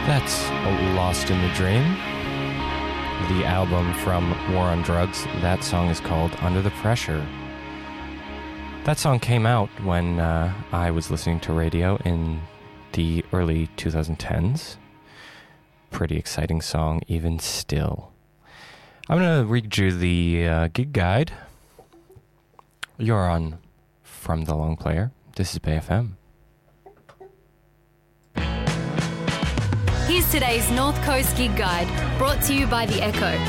That's Lost in the Dream, the album from War on Drugs. That song is called Under the Pressure. That song came out when I was listening to radio in the early 2010s. Pretty exciting song, even still. I'm going to read you the gig guide. You're on From the Long Player. This is Bay FM. Here's today's North Coast Gig Guide, brought to you by The Echo.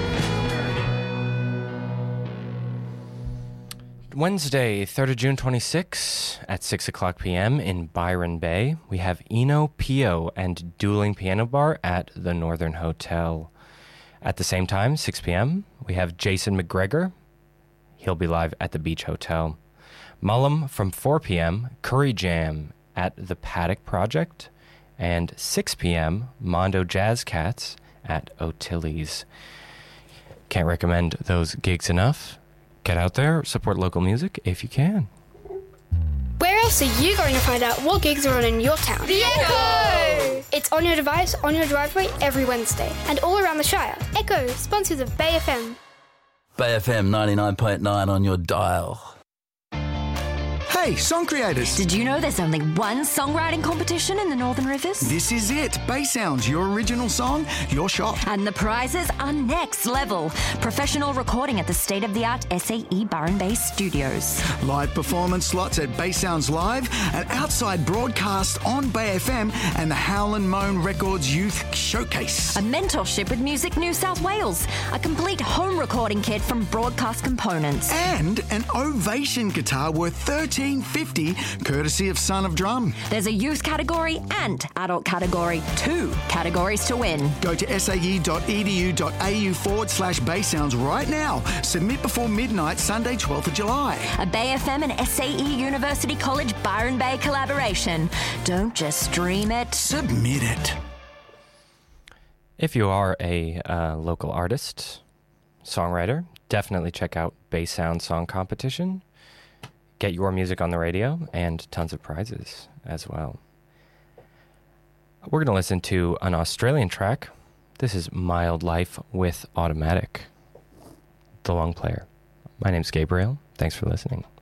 Wednesday, 3rd of June 26, at 6 o'clock p.m. in Byron Bay, we have Eno Pio and Dueling Piano Bar at the Northern Hotel. At the same time, 6 p.m., we have Jason McGregor. He'll be live at the Beach Hotel. Mullum from 4 p.m., Curry Jam at the Paddock Project. And 6 p.m., Mondo Jazz Cats at O'Tilly's. Can't recommend those gigs enough. Get out there, support local music if you can. Where else are you going to find out what gigs are on in your town? The Echo! It's on your device, on your driveway, every Wednesday. And all around the Shire. Echo, sponsors of Bay FM. Bay FM 99.9 on your dial. Hey, song creators! Did you know there's only one songwriting competition in the Northern Rivers? This is it. Bay Sounds, your original song, your shot. And the prizes are next level. Professional recording at the state-of-the-art SAE Byron Bay Studios. Live performance slots at Bay Sounds Live, an outside broadcast on Bay FM, and the Howlin' Moan Records Youth Showcase. A mentorship with Music New South Wales. A complete home recording kit from Broadcast Components. And an Ovation guitar worth $13.50, courtesy of Son of Drum. There's a youth category and adult category. 2 categories to win. Go to sae.edu.au/Bay Sounds right now. Submit before midnight, Sunday, 12th of July. A Bay FM and SAE University College Byron Bay collaboration. Don't just stream it. Submit it. If you are a local artist, songwriter, definitely check out Bay Sound Song Competition. Get your music on the radio and tons of prizes as well. We're going to listen to an Australian track. This is Mild Life with Automatic, the Long Player. My name's Gabriel. Thanks for listening.